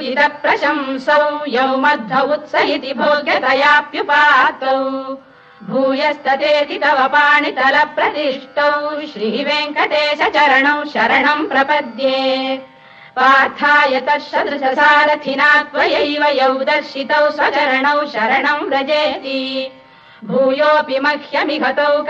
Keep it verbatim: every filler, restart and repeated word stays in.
योजित प्रशंसौ यौ मध्व उत्स इति भोग्यतयाप्युपातौ भूयस्ततेति तव पाणितल प्रतिष्ठौ श्रीवेङ्कटेश चरणौ शरणं प्रपद्ये पार्थाय तत्सदृश सारथिना त्वयैव यौ दर्शितौ स्वचरणौ शरणं व्रजेति भूयोऽपि मह्यमिहतौ